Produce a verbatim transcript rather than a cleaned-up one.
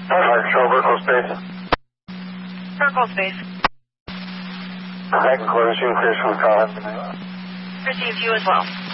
Fire control, vertical space. Vertical space. I can close you, clear from the call. Received you as well.